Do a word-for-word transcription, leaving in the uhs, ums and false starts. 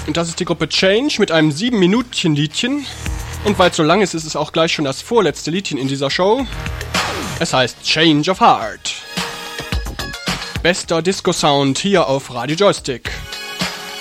Und das ist die Gruppe Change mit einem sieben Minuten Liedchen. Und weil es so lang ist, ist es auch gleich schon das vorletzte Liedchen in dieser Show. Es heißt Change of Heart. Bester Disco-Sound hier auf Radio Joystick.